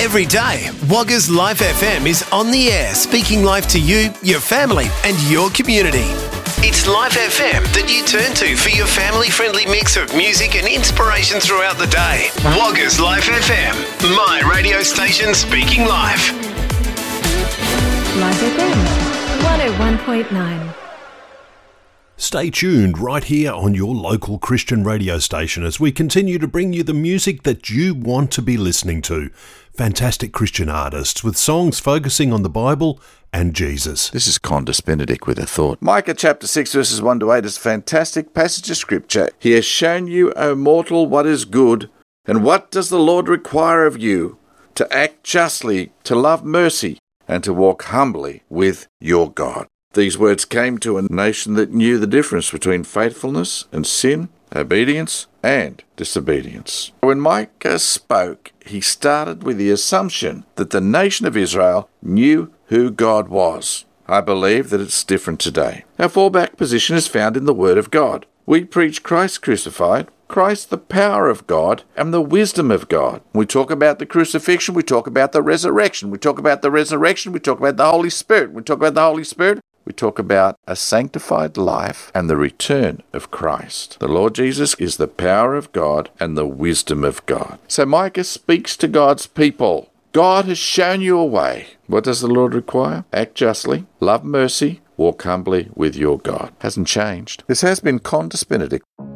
Every day, Wagga's Life FM is on the air, speaking life to you, your family, and your community. It's Life FM that you turn to for your family-friendly mix of music and inspiration throughout the day. Wagga's Life FM, my radio station speaking life. Life FM 101.9. Stay tuned right here on your local Christian radio station as we continue to bring you the music that you want to be listening to. Fantastic Christian artists with songs focusing on the Bible and Jesus. This is Condis Benedict with a thought. Micah chapter 6 verses 1 to 8 is a fantastic passage of scripture. He has shown you, O mortal, what is good, and what does the Lord require of you? To act justly, to love mercy, and to walk humbly with your God. These words came to a nation that knew the difference between faithfulness and sin, obedience and disobedience. When Micah spoke, he started with the assumption that the nation of Israel knew who God was. I believe that it's different today. Our fallback position is found in the Word of God. We preach Christ crucified, Christ the power of God and the wisdom of God. We talk about the crucifixion, we talk about the resurrection. We talk about the resurrection, we talk about the Holy Spirit. We talk about the Holy Spirit, we talk about a sanctified life and the return of Christ. The Lord Jesus is the power of God and the wisdom of God. So Micah speaks to God's people. God has shown you a way. What does the Lord require? Act justly, love mercy, walk humbly with your God. Hasn't changed. This has been Condis Benedict.